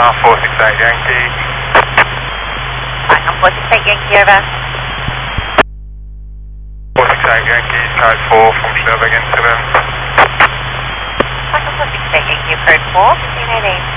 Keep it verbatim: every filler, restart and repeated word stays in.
Bar four six eight Yankee. Right, I'm four six eight Yankee, over. four six eight Yankee, code four from Shelburne incident. Right, I'm four six eight Yankee, code four, fifteen eighteen.